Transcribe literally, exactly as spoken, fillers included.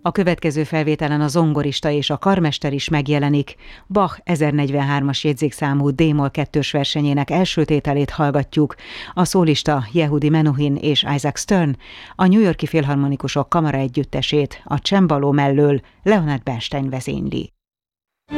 A következő felvételen a zongorista és a karmester is megjelenik. Bach ezernegyvenhármas jegyzékszámú D-moll kettős versenyének első tételét hallgatjuk. A szólista Yehudi Menuhin és Isaac Stern, a New York-i Filharmonikusok Kamara Együttesét a csembaló mellől Leonard Bernstein vezényli.